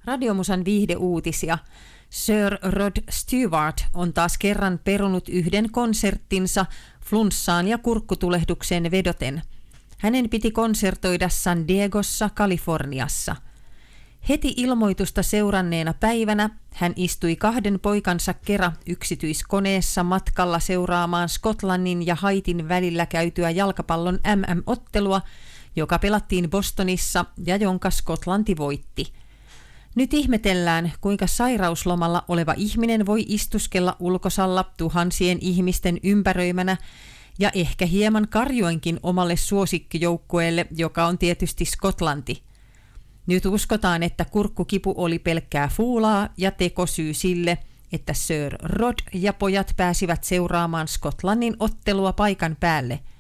Radiomusan viihdeuutisia. Sir Rod Stewart on taas kerran perunut yhden konserttinsa flunssaan ja kurkkutulehdukseen vedoten. Hänen piti konsertoida San Diegossa, Kaliforniassa. Heti ilmoitusta seuranneena päivänä hän istui 2 poikansa kera yksityiskoneessa matkalla seuraamaan Skotlannin ja Haitin välillä käytyä jalkapallon MM-ottelua, joka pelattiin Bostonissa ja jonka Skotlanti voitti. Nyt ihmetellään, kuinka sairauslomalla oleva ihminen voi istuskella ulkosalla tuhansien ihmisten ympäröimänä ja ehkä hieman karjoinkin omalle suosikkijoukkueelle, joka on tietysti Skotlanti. Nyt uskotaan, että kurkkukipu oli pelkkää fuulaa ja tekosyy sille, että Sir Rod ja pojat pääsivät seuraamaan Skotlannin ottelua paikan päälle –